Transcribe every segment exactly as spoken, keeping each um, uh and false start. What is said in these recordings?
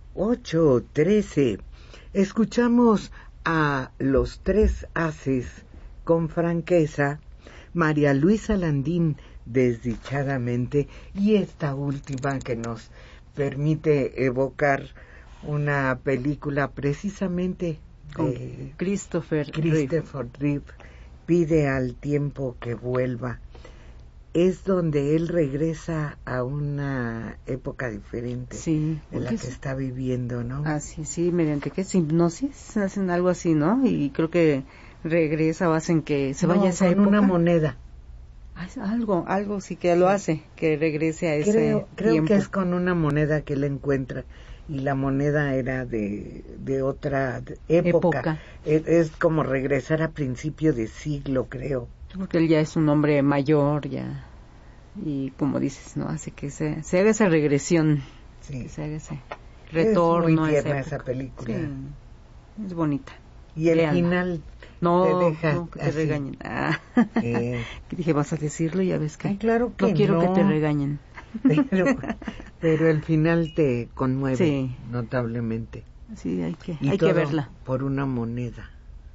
ocho trece. Escuchamos a Los Tres Haces con Franqueza, María Luisa Landín, Desdichadamente, y esta última que nos permite evocar una película precisamente con de Christopher Christopher Reeve, Pide al tiempo que vuelva. Es donde él regresa a una época diferente, sí, de la que está viviendo, ¿no? Así, sí, mediante qué hipnosis, hacen algo así, ¿no? Y creo que regresa o hacen que se no, vaya a esa con época. una moneda. Algo, algo sí que lo hace, que regrese a ese creo, creo tiempo. que es con una moneda que él encuentra, y la moneda era de, de otra época. época. Es, es como regresar a principio de siglo, creo. Porque él ya es un hombre mayor, ya, y como dices, ¿no? Hace que se, se haga esa regresión, sí. que se haga ese retorno. Es muy tierna a esa, esa película. Sí, es bonita. Y el Vean. final no, te deja no, que te así. regañen. Ah. Eh. Que dije, vas a decirlo, ya ves que Ay, claro que no quiero no. que te regañen. Pero, pero el final te conmueve, sí. notablemente. Sí, hay que, y hay que verla. Por una moneda.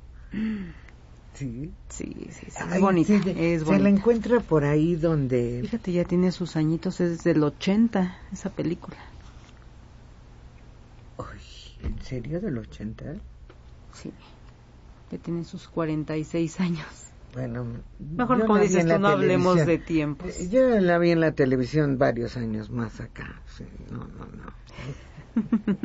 Sí, sí, sí, sí. Ay, es bonita, sí, es se bonita. la encuentra por ahí donde... Fíjate, ya tiene sus añitos, es del ochenta, esa película. Ay, ¿en serio del ochenta? Sí, ya tiene sus cuarenta y seis años. Bueno, mejor como dices tú, no hablemos de tiempos. Yo la vi en la televisión varios años más acá. Sí, no, no,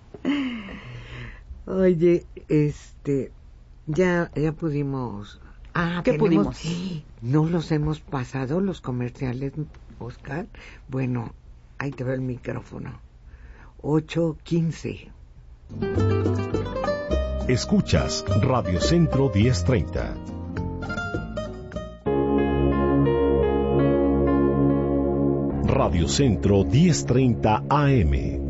no. Oye, este... Ya, ya pudimos... Ah, ¿qué tenemos... pudimos? ¿No los hemos pasado los comerciales, Oscar? Bueno, ahí te va el micrófono. ocho quince. Escuchas Radio Centro diez treinta. Radio Centro diez treinta A M.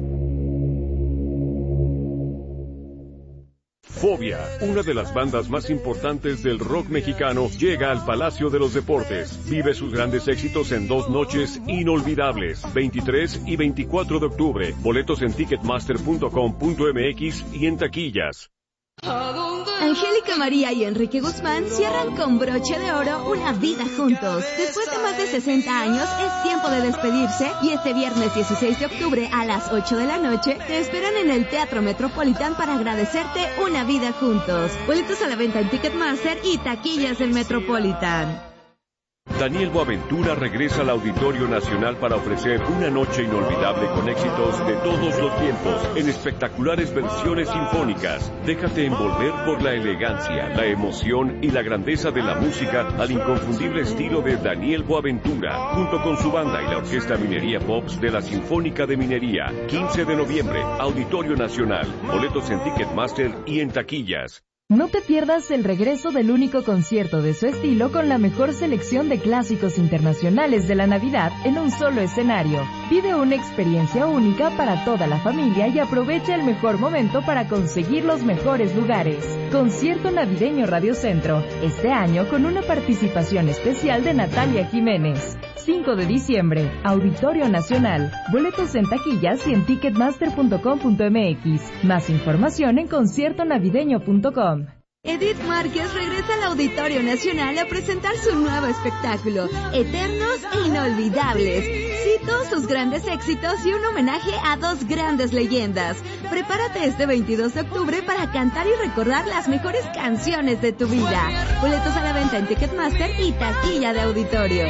Fobia, una de las bandas más importantes del rock mexicano, llega al Palacio de los Deportes. Vive sus grandes éxitos en dos noches inolvidables, veintitrés y veinticuatro de octubre. Boletos en ticketmaster punto com punto m x y en taquillas. Angélica María y Enrique Guzmán cierran con broche de oro una vida juntos. Después de más de sesenta años, es tiempo de despedirse y este viernes dieciséis de octubre a las ocho de la noche te esperan en el Teatro Metropolitan para agradecerte una vida juntos. Boletos a la venta en Ticketmaster y taquillas del Metropolitan. Daniel Boaventura regresa al Auditorio Nacional para ofrecer una noche inolvidable con éxitos de todos los tiempos, en espectaculares versiones sinfónicas. Déjate envolver por la elegancia, la emoción y la grandeza de la música al inconfundible estilo de Daniel Boaventura, junto con su banda y la Orquesta Minería Pops de la Sinfónica de Minería. quince de noviembre, Auditorio Nacional. Boletos en Ticketmaster y en taquillas. No te pierdas el regreso del único concierto de su estilo con la mejor selección de clásicos internacionales de la Navidad en un solo escenario. Vive una experiencia única para toda la familia y aprovecha el mejor momento para conseguir los mejores lugares. Concierto Navideño Radio Centro, este año con una participación especial de Natalia Jiménez. cinco de diciembre, Auditorio Nacional. Boletos en taquillas y en ticketmaster punto com punto m x. Más información en concierto navideño punto com. Edith Márquez regresa al Auditorio Nacional a presentar su nuevo espectáculo, Eternos e Inolvidables. Cito sus grandes éxitos y un homenaje a dos grandes leyendas. Prepárate este veintidós de octubre para cantar y recordar las mejores canciones de tu vida. Boletos a la venta en Ticketmaster y taquilla de auditorio.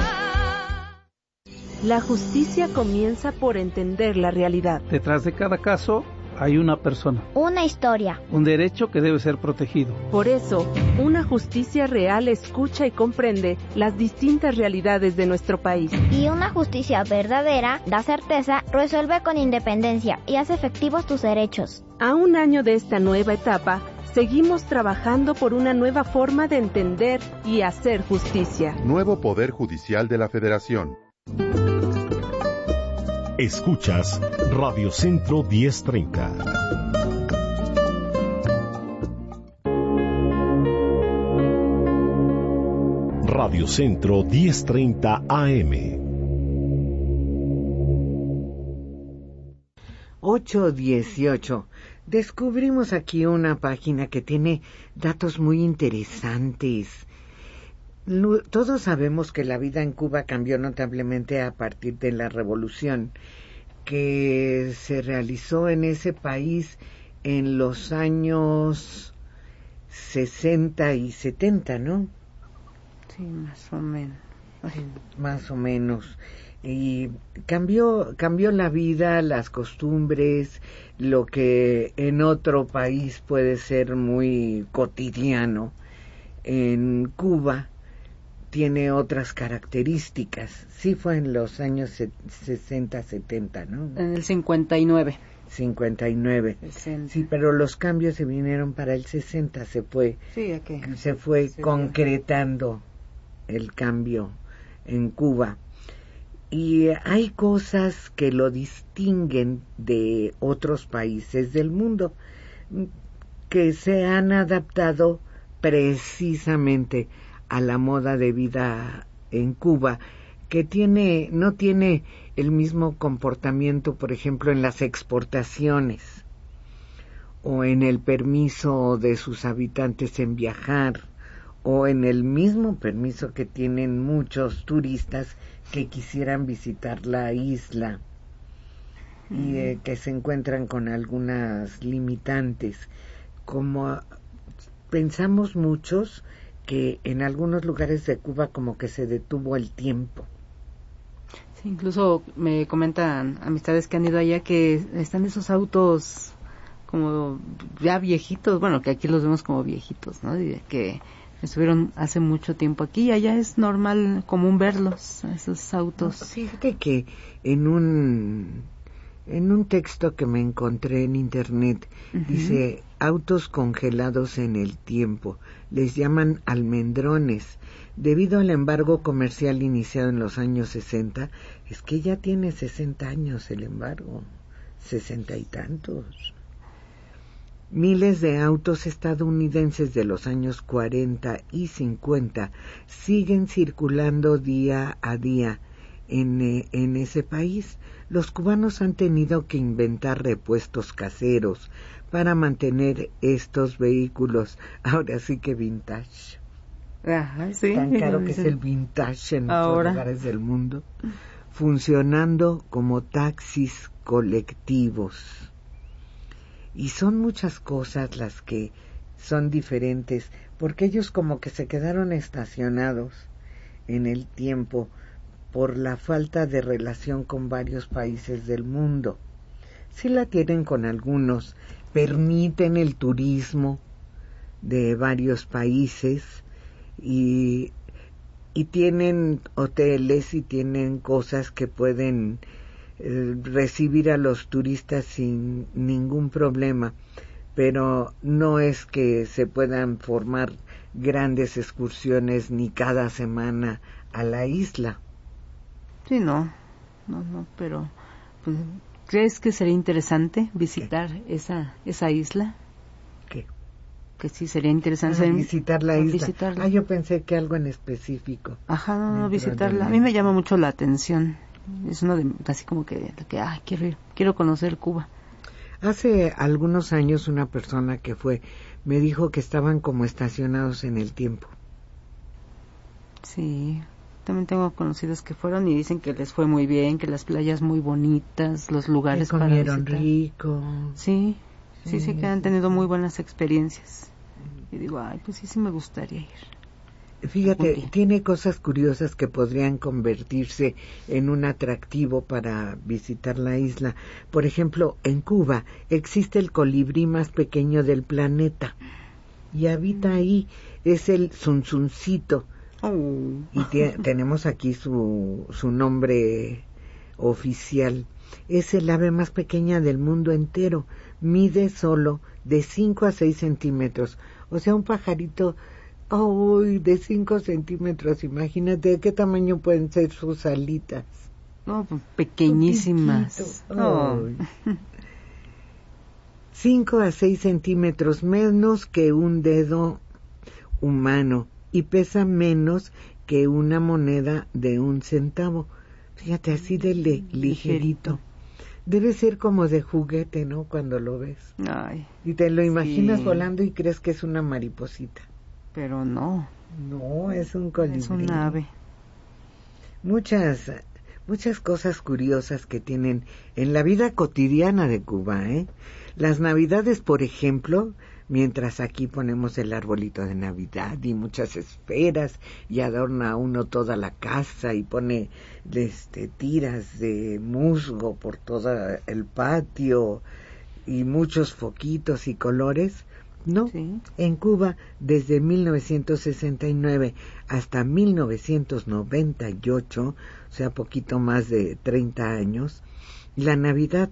La justicia comienza por entender la realidad. Detrás de cada caso hay una persona. Una historia. Un derecho que debe ser protegido. Por eso, una justicia real escucha y comprende las distintas realidades de nuestro país. Y una justicia verdadera da certeza, resuelve con independencia y hace efectivos tus derechos. A un año de esta nueva etapa, seguimos trabajando por una nueva forma de entender y hacer justicia. Nuevo Poder Judicial de la Federación. Escuchas Radio Centro diez treinta. Radio Centro diez treinta A M. ocho dieciocho. Descubrimos aquí una página que tiene datos muy interesantes. Todos sabemos que la vida en Cuba cambió notablemente a partir de la revolución que se realizó en ese país en los años sesenta y setenta, ¿no? Sí, más o menos. Más o menos. Y cambió, cambió la vida, las costumbres, lo que en otro país puede ser muy cotidiano. En Cuba tiene otras características. Sí fue en los años sesenta, setenta, ¿no? En el cincuenta y nueve. cincuenta y nueve. sesenta. Sí, pero los cambios se vinieron para el sesenta, se fue, sí, ¿a qué? se fue se concretando fue. el cambio en Cuba. Y hay cosas que lo distinguen de otros países del mundo que se han adaptado precisamente a la moda de vida en Cuba, que tiene no tiene el mismo comportamiento, por ejemplo, en las exportaciones o en el permiso de sus habitantes en viajar o en el mismo permiso que tienen muchos turistas que quisieran visitar la isla y eh, que se encuentran con algunas limitantes. Como pensamos muchos que en algunos lugares de Cuba como que se detuvo el tiempo. Sí, incluso me comentan amistades que han ido allá que están esos autos como ya viejitos, bueno, que aquí los vemos como viejitos, ¿no? Y que estuvieron hace mucho tiempo aquí y allá es normal, común verlos, esos autos. No, fíjate que en un en un texto que me encontré en internet, uh-huh, dice autos congelados en el tiempo, les llaman almendrones, debido al embargo comercial iniciado en los años sesenta, es que ya tiene sesenta años el embargo, sesenta y tantos. Miles de autos estadounidenses de los años cuarenta y cincuenta siguen circulando día a día en, eh, en ese país. Los cubanos han tenido que inventar repuestos caseros para mantener estos vehículos, ahora sí que vintage. Ajá, sí. Tan caro que es el vintage en otros lugares del mundo, funcionando como taxis colectivos. Y son muchas cosas las que son diferentes, porque ellos como que se quedaron estacionados en el tiempo por la falta de relación con varios países del mundo. Sí la tienen con algunos, permiten el turismo de varios países y, y tienen hoteles y tienen cosas que pueden eh, recibir a los turistas sin ningún problema, pero no es que se puedan formar grandes excursiones ni cada semana a la isla. Sí, no, no, no, pero pues, ¿crees que sería interesante visitar ¿Qué? esa esa isla? ¿Qué? Que sí sería interesante ah, visitar la isla. Visitarla. Ah, yo pensé que algo en específico. Ajá, no, no, visitarla. A mí me llama mucho la atención. Es uno de, así como que, que ay, quiero ir, quiero conocer Cuba. Hace algunos años una persona que fue me dijo que estaban como estacionados en el tiempo. Sí. También tengo conocidos que fueron y dicen que les fue muy bien, que las playas muy bonitas, los lugares que comieron para rico. Sí, sí, sí, sí, que han tenido muy buenas experiencias. Y digo, ay, pues sí, sí me gustaría ir. Fíjate, tiene cosas curiosas que podrían convertirse en un atractivo para visitar la isla. Por ejemplo, en Cuba existe el colibrí más pequeño del planeta y habita ahí, es el zunzuncito. Y t- tenemos aquí su, su nombre oficial. Es el ave más pequeña del mundo entero. Mide solo de cinco a seis centímetros. O sea, un pajarito oh, de cinco centímetros. Imagínate de qué tamaño pueden ser sus alitas. No, pues, pequeñísimas. Oh. cinco a seis centímetros, menos que un dedo humano. Y pesa menos que una moneda de un centavo. Fíjate, así de le- ligerito. Debe ser como de juguete, ¿no? Cuando lo ves. Ay, y te lo imaginas sí. volando y crees que es una mariposita. Pero no. No, es un colibrí. Es un ave. Muchas, muchas cosas curiosas que tienen en la vida cotidiana de Cuba, ¿eh? Las Navidades, por ejemplo, mientras aquí ponemos el arbolito de Navidad y muchas esferas y adorna uno toda la casa y pone este, tiras de musgo por todo el patio y muchos foquitos y colores, ¿no? Sí. En Cuba, desde mil novecientos sesenta y nueve hasta mil novecientos noventa y ocho, o sea, poquito más de treinta años, la Navidad